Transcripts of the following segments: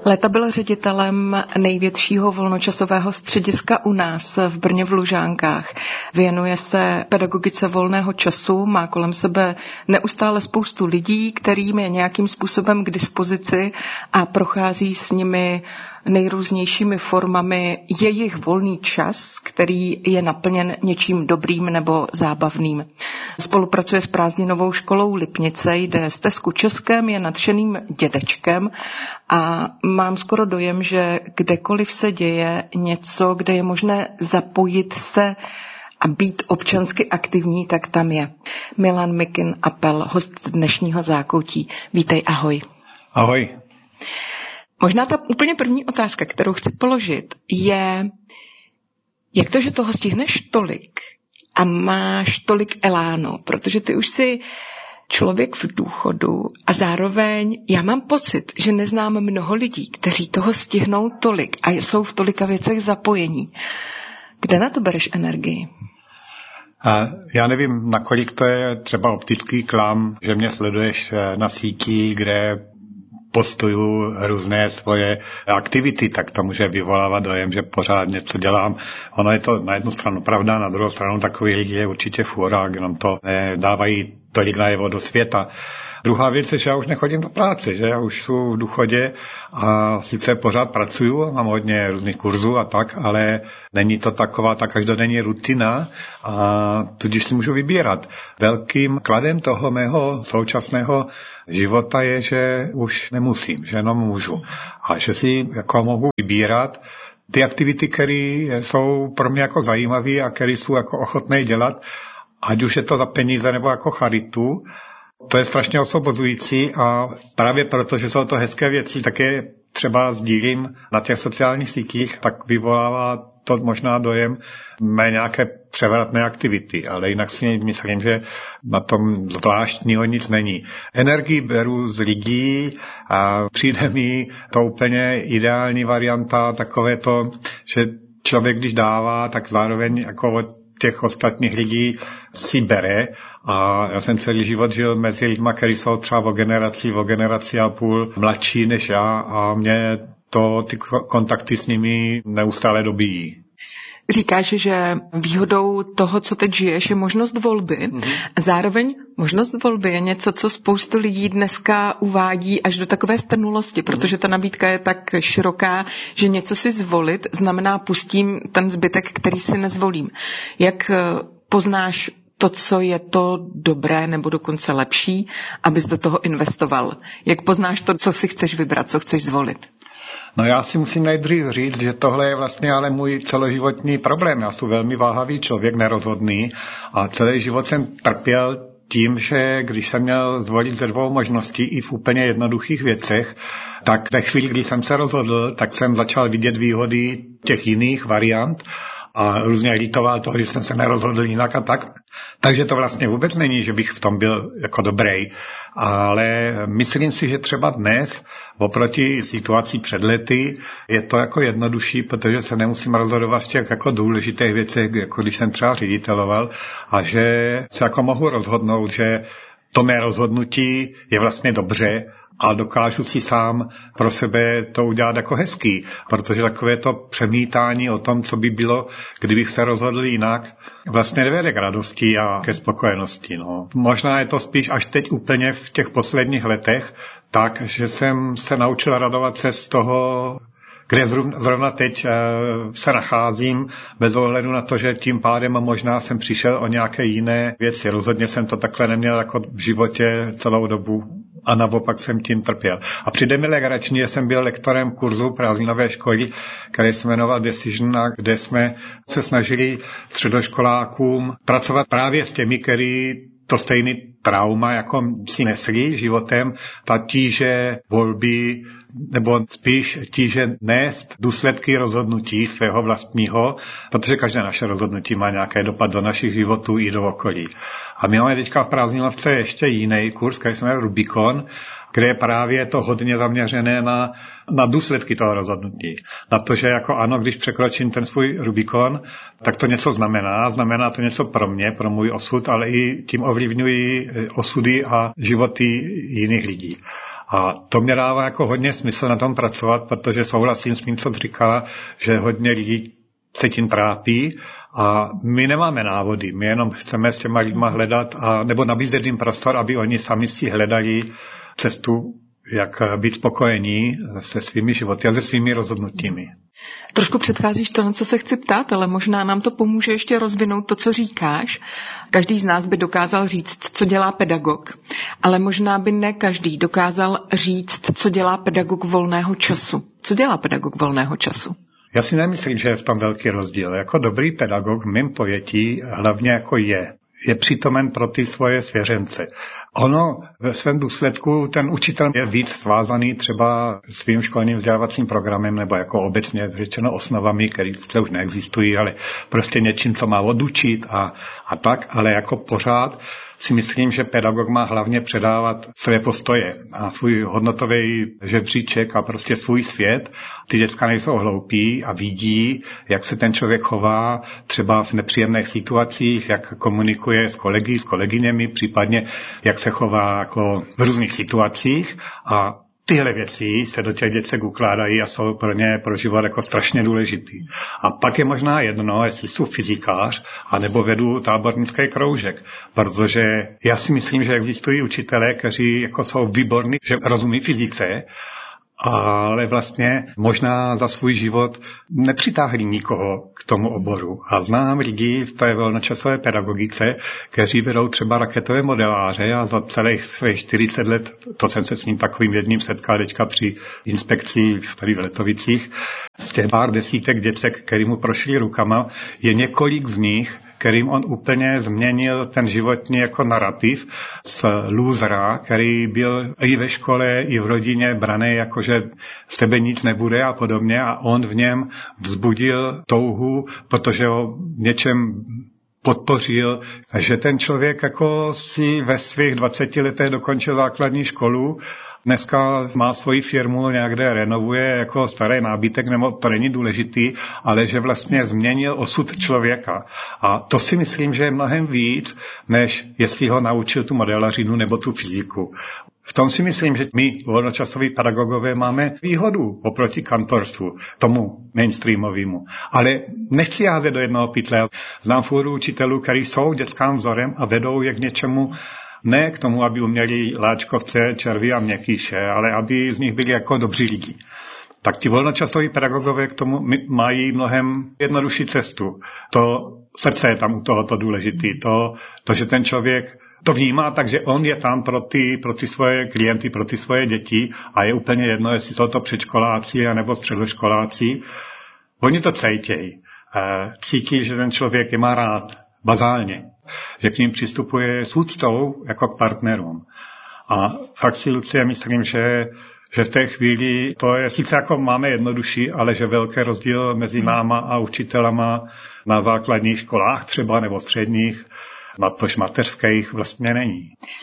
Léta byl ředitelem největšího volnočasového střediska u nás v Brně v Lužánkách. Věnuje se pedagogice volného času, má kolem sebe neustále spoustu lidí, kterým je nějakým způsobem k dispozici a prochází s nimi nejrůznějšími formami jejich volný čas, který je naplněn něčím dobrým nebo zábavným. Spolupracuje s prázdninovou školou Lipnice, jde stezku Českém, je nadšeným dědečkem a mám skoro dojem, že kdekoliv se děje něco, kde je možné zapojit se a být občansky aktivní, tak tam je. Milan Mikin Apel, host dnešního Zákoutí. Vítej, ahoj. Ahoj. Možná ta úplně první otázka, kterou chci položit, je, jak to, že toho stihneš tolik a máš tolik elánu, protože ty už jsi člověk v důchodu a zároveň já mám pocit, že neznám mnoho lidí, kteří toho stihnou tolik a jsou v tolika věcech zapojení. Kde na to bereš energii? Já nevím, nakolik to je třeba optický klam, že mě sleduješ na síti, kde postuju různé svoje aktivity, tak to může vyvolávat dojem, že pořád něco dělám. Ono je to na jednu stranu pravda, na druhou stranu takový lidi je určitě fůra, jenom to nedávají tolik najevo do světa. Druhá věc je, že já už nechodím do práce, že já už jsem v důchodě a sice pořád pracuju, mám hodně různých kurzů a tak, ale není to taková ta každodenní rutina a tudíž si můžu vybírat. Velkým kladem toho mého současného života je, že už nemusím, že jenom můžu a že si jako mohu vybírat ty aktivity, které jsou pro mě jako zajímavé a které jsou jako ochotné dělat, ať už je to za peníze nebo jako charitu. To je strašně osvobozující a právě proto, že jsou to hezké věci, tak je třeba sdílím na těch sociálních sítích, tak vyvolává to možná dojem mé nějaké převratné aktivity, ale jinak si myslím, že na tom zvláštního nic není. Energii beru z lidí a přijde mi to úplně ideální varianta, takové to, že člověk, když dává, tak zároveň jako od těch ostatních lidí si bere a já jsem celý život žil mezi lidma, kteří jsou třeba o generaci a půl mladší než já a mě to ty kontakty s nimi neustále dobíjí. Říkáš, že výhodou toho, co teď žiješ, je možnost volby. Zároveň možnost volby je něco, co spoustu lidí dneska uvádí až do takové strnulosti, protože ta nabídka je tak široká, že něco si zvolit znamená pustím ten zbytek, který si nezvolím. Jak poznáš to, co je to dobré nebo dokonce lepší, abys do toho investoval? Jak poznáš to, co si chceš vybrat, co chceš zvolit? No já si musím nejdřív říct, že tohle je vlastně ale můj celoživotní problém. Já jsem velmi váhavý člověk, nerozhodný a celý život jsem trpěl tím, že když jsem měl zvolit ze dvou možností i v úplně jednoduchých věcech, tak ve chvíli, kdy jsem se rozhodl, tak jsem začal vidět výhody těch jiných variant a různě litoval toho, že jsem se nerozhodl jinak a tak. Takže to vlastně vůbec není, že bych v tom byl jako dobrý. Ale myslím si, že třeba dnes oproti situaci před lety je to jako jednodušší, protože se nemusím rozhodovat v těch jako důležitých věcech, jako když jsem třeba řediteloval a že se jako mohu rozhodnout, že to mé rozhodnutí je vlastně dobře a dokážu si sám pro sebe to udělat jako hezký, protože takové to přemítání o tom, co by bylo, kdybych se rozhodl jinak, vlastně nevede k radosti a ke spokojenosti. No. Možná je to spíš až teď úplně v těch posledních letech, tak, že jsem se naučil radovat se z toho, kde zrovna teď se nacházím, bez ohledu na to, že tím pádem možná jsem přišel o nějaké jiné věci. Rozhodně jsem to takhle neměl jako v životě celou dobu a naopak jsem tím trpěl. A přijde mi legrační, že jsem byl lektorem kurzu prázdninové školy, který se jmenoval Decision, kde jsme se snažili středoškolákům pracovat právě s těmi, kteří to stejný trauma, jako si nesli životem, ta tíže volby, nebo spíš tíže nést důsledky rozhodnutí svého vlastního, protože každé naše rozhodnutí má nějaký dopad do našich životů i do okolí. A my máme teďka v prázdninovce ještě jiný kurz, který se jmenuje Rubikon, kde je právě to hodně zaměřené na důsledky toho rozhodnutí. Na to, že jako ano, když překročím ten svůj Rubikon, tak to něco znamená. Znamená to něco pro mě, pro můj osud, ale i tím ovlivňují osudy a životy jiných lidí. A to mě dává jako hodně smysl na tom pracovat, protože souhlasím s tím, co jsi říkala, že hodně lidí se tím trápí a my nemáme návody, my jenom chceme s těma lidma hledat nebo nabízet jim prostor, aby oni sami si hledali cestu, jak být spokojení se svými životy a se svými rozhodnutími. Trošku předcházíš to, na co se chci ptát, ale možná nám to pomůže ještě rozvinout to, co říkáš. Každý z nás by dokázal říct, co dělá pedagog, ale možná by ne každý dokázal říct, co dělá pedagog volného času. Co dělá pedagog volného času? Já si nemyslím, že je v tom velký rozdíl. Jako dobrý pedagog v mém pojetí hlavně jako je přítomen pro ty svoje svěřence. Ono ve svém důsledku, ten učitel je víc svázaný třeba svým školním vzdělávacím programem nebo jako obecně řečeno osnovami, které už neexistují, ale prostě něčím, co má odučit a tak, ale jako pořád si myslím, že pedagog má hlavně předávat své postoje a svůj hodnotový žebříček a prostě svůj svět. Ty děcka nejsou hloupí a vidí, jak se ten člověk chová třeba v nepříjemných situacích, jak komunikuje s kolegy, s kolegyněmi, případně jak se chová jako v různých situacích a tyhle věci se do těch děcek ukládají a jsou pro ně pro život jako strašně důležitý. A pak je možná jedno, jestli jsou fyzikář, anebo vedu tábornický kroužek, protože já si myslím, že existují učitelé, kteří jako jsou výborní, že rozumí fyzice, ale vlastně možná za svůj život nepřitáhli nikoho k tomu oboru. A znám lidi v té volnočasové pedagogice, kteří vedou třeba raketové modeláře a za celých svých 40 let, to jsem se s ním takovým jedním setkal teďka při inspekci tady v Letovicích, z těch pár desítek děcek, který mu prošli rukama, je několik z nich, kterým on úplně změnil ten životní jako narrativ z lůzra, který byl i ve škole, i v rodině braný, jakože z tebe nic nebude a podobně a on v něm vzbudil touhu, protože ho něčem podpořil, že ten člověk jako si ve svých 20 letech dokončil základní školu. Dneska má svoji firmu, někde renovuje jako starý nábytek, nebo to není důležitý, ale že vlastně změnil osud člověka. A to si myslím, že je mnohem víc, než jestli ho naučil tu modelařinu nebo tu fyziku. V tom si myslím, že my, volnočasoví pedagogové, máme výhodu oproti kantorstvu, tomu mainstreamovému. Ale nechci házet do jednoho pytle. Znám fůru učitelů, kteří jsou dětským vzorem a vedou je k něčemu, ne k tomu, aby uměli láčkovce, červy a měkkýše, ale aby z nich byli jako dobří lidi. Tak ti volnočasoví pedagogové k tomu mají mnohem jednodušší cestu. To srdce je tam u tohoto důležitý. To, že ten člověk to vnímá, takže on je tam pro ty svoje klienty, pro ty svoje děti a je úplně jedno, jestli jsou to předškoláci nebo středoškoláci. Oni to cítějí. Cítí, že ten člověk je má rád, bazálně. Že k ním přistupuje s úctou jako k partnerům. A fakt si, Lucie, myslím, že v té chvíli to je sice jako máme jednodušší, ale že velký rozdíl mezi náma a učitelama na základních školách třeba nebo středních, natož mateřských vlastně není.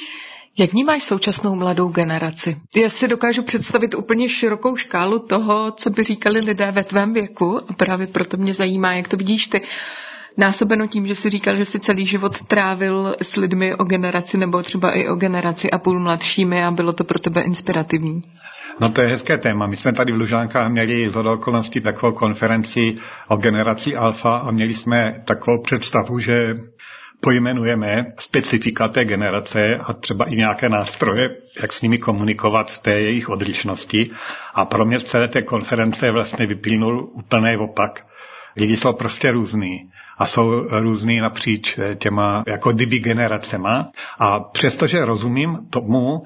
Jak vnímáš současnou mladou generaci? Já si dokážu představit úplně širokou škálu toho, co by říkali lidé ve tvém věku a právě proto mě zajímá, jak to vidíš ty. Násobeno tím, že jsi říkal, že jsi celý život trávil s lidmi o generaci nebo třeba i o generaci a půl mladšími a bylo to pro tebe inspirativní. No to je hezké téma. My jsme tady v Lužánkách měli shodou okolností takovou konferenci o generaci alfa a měli jsme takovou představu, že pojmenujeme specifika té generace a třeba i nějaké nástroje, jak s nimi komunikovat v té jejich odlišnosti. A pro mě z celé té konference vlastně vyplynul úplný opak. Lidi jsou prostě různý a jsou různý napříč těma jako kdyby generacema a přestože rozumím tomu,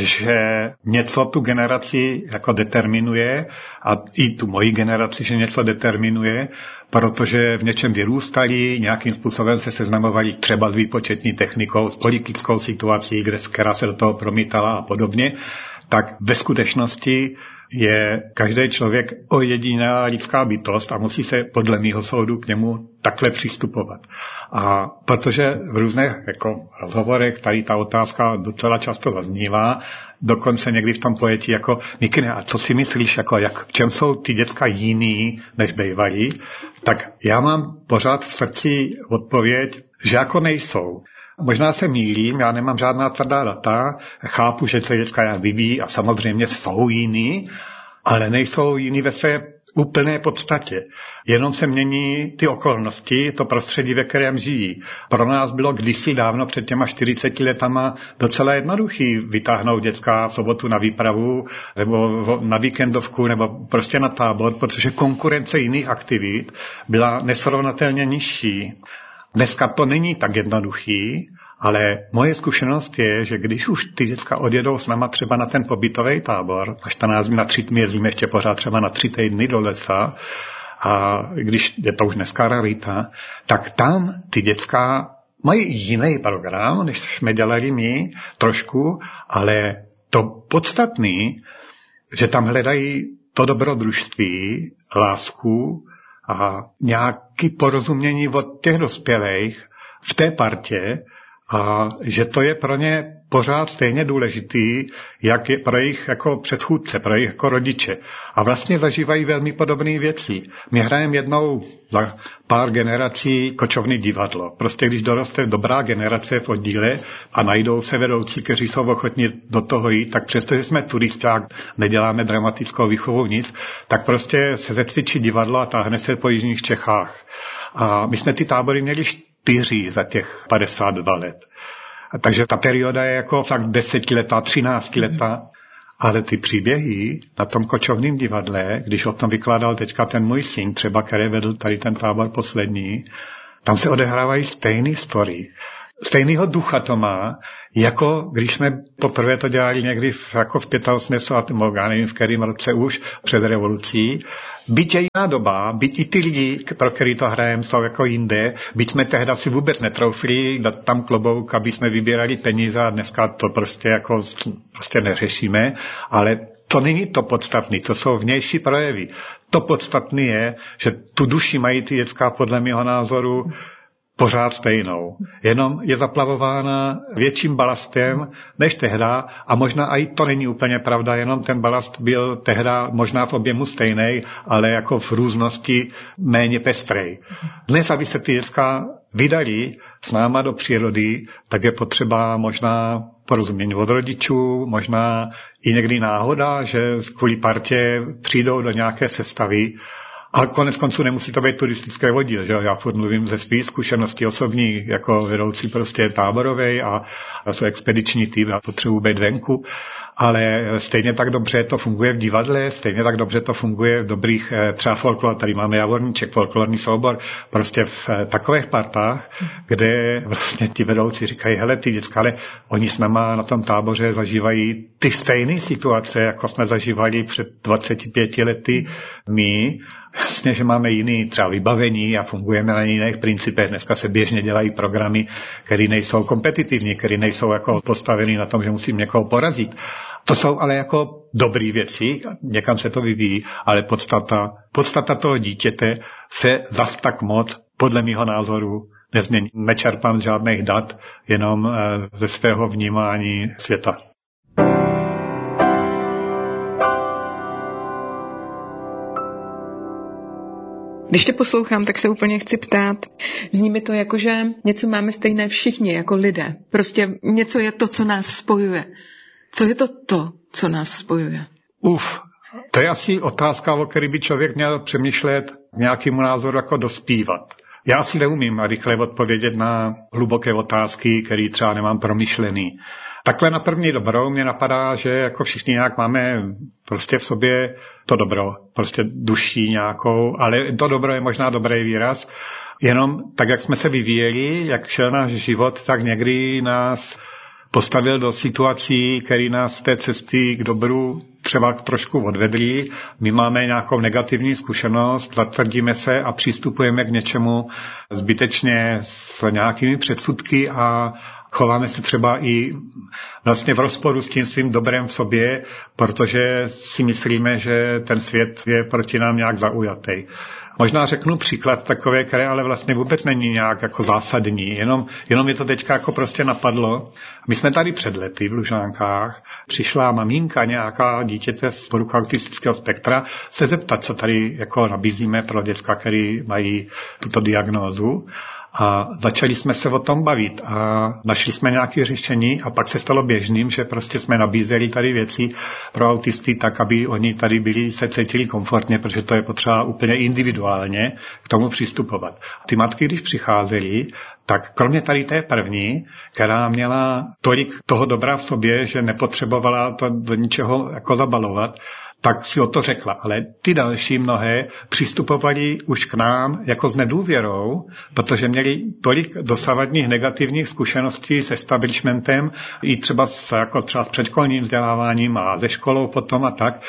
že něco tu generaci jako determinuje a i tu moji generaci, že něco determinuje, protože v něčem vyrůstali, nějakým způsobem se seznamovali třeba s výpočetní technikou, s politickou situací, která se do toho promítala a podobně, tak ve skutečnosti je každý člověk ojedinělá lidská bytost a musí se podle mýho soudu k němu takhle přistupovat. A protože v různých jako rozhovorech tady ta otázka docela často zaznívá, dokonce někdy v tom pojetí jako Mikine, a co si myslíš, jako v čem jsou ty děcka jiný, než bývají, tak já mám pořád v srdci odpověď, že jako nejsou. Možná se mýlím, já nemám žádná tvrdá data, chápu, že se děcka nějak vyvíjí a samozřejmě jsou jiný, ale nejsou jiný ve své úplné podstatě. Jenom se mění ty okolnosti, to prostředí, ve kterém žijí. Pro nás bylo kdysi dávno před těma 40 letama docela jednoduchý vytáhnout děcka v sobotu na výpravu nebo na víkendovku nebo prostě na tábor, protože konkurence jiných aktivit byla nesrovnatelně nižší. Dneska to není tak jednoduchý, ale moje zkušenost je, že když už ty děcka odjedou s náma třeba na ten pobytový tábor, a 14 dní na 3 dny jezdíme ještě pořád třeba na 3 týdny do lesa, a když je to už dneska rarita, tak tam ty děcka mají jiný program, než jsme dělali my trošku, ale to podstatný, že tam hledají to dobrodružství, lásku a nějaké porozumění od těch dospělých v té partě, a že to je pro ně pořád stejně důležitý, jak je pro jejich jako předchůdce, pro jejich jako rodiče. A vlastně zažívají velmi podobné věci. My hrajeme jednou za pár generací kočovný divadlo. Prostě když doroste dobrá generace v oddíle a najdou se vedoucí, kteří jsou ochotní do toho jít, tak přestože jsme turisták, neděláme dramatickou výchovu nic, tak prostě se zetvičí divadlo a táhne se po jižních Čechách. A my jsme ty tábory měli 4 za těch 52 let. A takže ta perioda je jako fakt 10letá, 13letá, ale ty příběhy na tom kočovném divadle, když o tom vykládal teďka ten můj syn, třeba který vedl tady ten tábor poslední, tam se odehrávají stejné story. Stejného ducha to má, jako když jsme poprvé to dělali někdy jako v 85. já nevím v kterém roce už, před revolucí. Byť je jiná doba, byť i ty lidi, pro který to hrajeme, jsou jako jinde, byť jsme tehda si vůbec netroufli dát tam klobouk, aby jsme vybírali peníze a dneska to prostě neřešíme, ale to není to podstatné, to jsou vnější projevy. To podstatné je, že tu duši mají ty děcka podle mého názoru pořád stejnou. Jenom je zaplavována větším balastem než tehda a možná i to není úplně pravda, jenom ten balast byl tehda možná v objemu stejný, ale jako v různosti méně pestrej. Dnes, aby se ty děcka vydali s náma do přírody, tak je potřeba možná porozumění od rodičů, možná i někdy náhoda, že kvůli partě přijdou do nějaké sestavy. A konec konců nemusí to být turistické oddíl, že? Já furt mluvím ze svých zkušeností osobní, jako vedoucí prostě táborovej a jsou expediční tým a potřebuji být venku, ale stejně tak dobře to funguje v divadle, stejně tak dobře to funguje v dobrých třeba folklor, tady máme Javorníček, folklorní soubor, prostě v takových partách, kde vlastně ti vedoucí říkají, hele ty děcka, ale oni s náma na tom táboře zažívají ty stejné situace, jako jsme zažívali před 25 lety my. Jasně, že máme jiný třeba vybavení a fungujeme na jiných principech. Dneska se běžně dělají programy, které nejsou kompetitivní, které nejsou jako postavený na tom, že musím někoho porazit. To jsou ale jako dobré věci, někam se to vyvíjí, ale podstata toho dítěte se zas tak moc, podle mého názoru, nezmění. Nečerpám žádných dat, jenom ze svého vnímání světa. Když tě poslouchám, tak se úplně chci ptát. Zní mi to jako, že něco máme stejné všichni, jako lidé. Prostě něco je to, co nás spojuje. Co je to, co nás spojuje? To je asi otázka, o které by člověk měl přemýšlet nějakému názoru jako dospívat. Já si neumím rychle odpovědět na hluboké otázky, které třeba nemám promyšlený. Takhle na první dobrou mě napadá, že jako všichni nějak máme prostě v sobě to dobro, prostě duší nějakou, ale to dobro je možná dobrý výraz, jenom tak, jak jsme se vyvíjeli, jak šel náš život, tak někdy nás postavil do situací, které nás z té cesty k dobru třeba trošku odvedly. My máme nějakou negativní zkušenost, zatvrdíme se a přistupujeme k něčemu zbytečně s nějakými předsudky a chováme se třeba i vlastně v rozporu s tím svým dobrem v sobě, protože si myslíme, že ten svět je proti nám nějak zaujatý. Možná řeknu příklad takové, které ale vlastně vůbec není nějak jako zásadní, jenom je to teďka jako prostě napadlo. My jsme tady před lety v Lužánkách, přišla maminka nějaká dítěte z poruchou autistického spektra se zeptat, co tady jako nabízíme pro děcka, který mají tuto diagnózu. A začali jsme se o tom bavit a našli jsme nějaké řešení a pak se stalo běžným, že prostě jsme nabízeli tady věci pro autisty tak, aby oni tady byli, se cítili komfortně, protože to je potřeba úplně individuálně k tomu přistupovat. Ty matky, když přicházely, tak kromě tady té první, která měla tolik toho dobra v sobě, že nepotřebovala to do ničeho jako zabalovat, tak si o to řekla. Ale ty další mnohé přistupovali už k nám jako s nedůvěrou, protože měli tolik dosavadních negativních zkušeností se establishmentem i třeba s předškolním vzděláváním a ze školou potom a tak,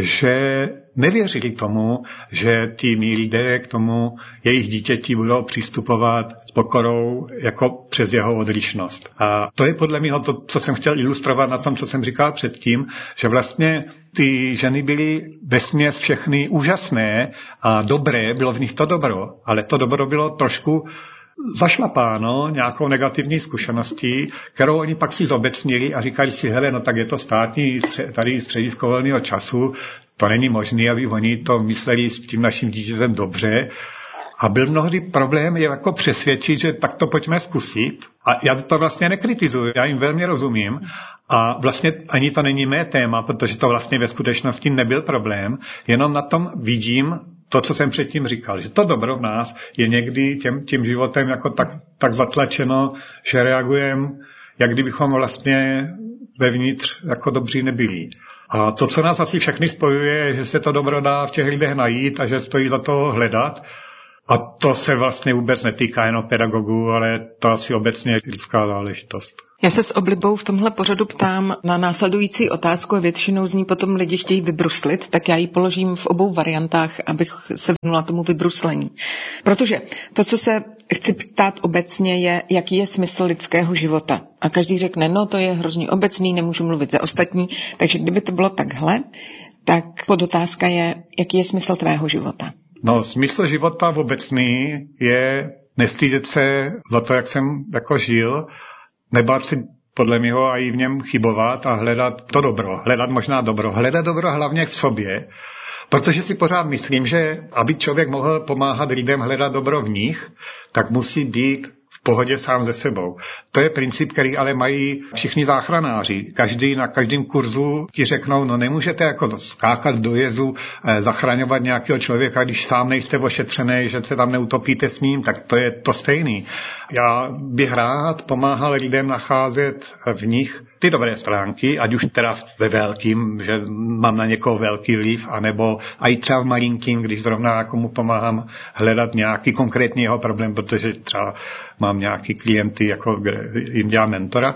že nevěřili tomu, že ti lidé k tomu jejich dítěti budou přistupovat s pokorou jako přes jeho odlišnost. A to je podle mě to, co jsem chtěl ilustrovat na tom, co jsem říkal předtím, že vlastně ty ženy byly vesměs všechny úžasné a dobré, bylo v nich to dobro, ale to dobro bylo trošku zašlapáno nějakou negativní zkušeností, kterou oni pak si zobecnili a říkali si, hele, no tak je to státní tady středisko volného času, to není možné, aby oni to mysleli s tím naším dítětem dobře. A byl mnohdy problém je jako přesvědčit, že tak to pojďme zkusit. A já to vlastně nekritizuji, já jim velmi rozumím. A vlastně ani to není mé téma, protože to vlastně ve skutečnosti nebyl problém, jenom na tom vidím to, co jsem předtím říkal, že to dobro v nás je někdy tím životem jako tak zatlačeno, že reagujeme, jak kdybychom vlastně vevnitř jako dobří nebyli. A to, co nás asi všechny spojuje, je, že se to dobro dá v těch lidech najít a že stojí za to hledat. A to se vlastně vůbec netýká jenom pedagogů, ale to asi obecně je lidská záležitost. Já se s oblibou v tomhle pořadu ptám na následující otázku a většinou z ní potom lidi chtějí vybruslit, tak já ji položím v obou variantách, abych se vyhnula tomu vybruslení. Protože to, co se chci ptát obecně, je, jaký je smysl lidského života. A každý řekne, no to je hrozně obecný, nemůžu mluvit za ostatní, takže kdyby to bylo takhle, tak podotázka je, jaký je smysl tvého života. No, smysl života obecný je nestydět se za to, jak jsem jako žil, nebát si podle mého a i v něm chybovat a hledat to dobro, hledat dobro hlavně v sobě, protože si pořád myslím, že aby člověk mohl pomáhat lidem hledat dobro v nich, tak musí být v pohodě sám se sebou. To je princip, který ale mají všichni záchranáři. Každý na každém kurzu ti řeknou, no nemůžete jako skákat do jezu, zachraňovat nějakého člověka, když sám nejste ošetřený, že se tam neutopíte s ním, tak to je to stejný. Já bych rád pomáhal lidem nacházet v nich ty dobré stránky, ať už teda ve velkým, že mám na někoho velký vliv, anebo i třeba v malinkým, když zrovna komu pomáhám hledat nějaký konkrétní jeho problém, protože třeba mám nějaký klienty, jako jim dělám mentora,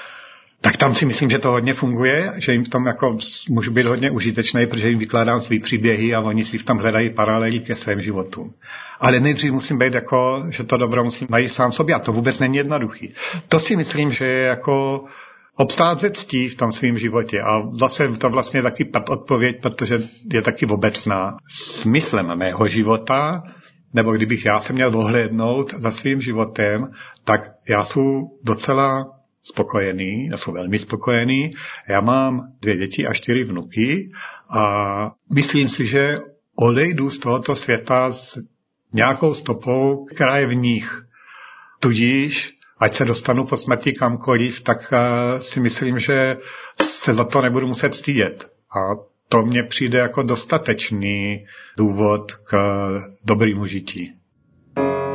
tak tam si myslím, že to hodně funguje, že jim v tom jako můžu být hodně užitečný, protože jim vykládám svý příběhy a oni si v tom hledají paralely ke svým životům. Ale nejdřív musím být jako, že to dobro musím najít sám sobě a to vůbec není jednoduchý. To si myslím, že je jako obstát ze ctí v tom svém životě a zase to vlastně taky odpověď, protože je taky obecná. Smyslem mého života, nebo kdybych já se měl ohlédnout za svým životem, tak já jsem docela spokojený, já jsem velmi spokojený. Já mám 2 děti a 4 vnuky a myslím si, že odejdu z tohoto světa s nějakou stopou, která je v nich. Tudíž, ať se dostanu po smrti kamkoliv, tak si myslím, že se za to nebudu muset stydět. A to mně přijde jako dostatečný důvod k dobrému žití.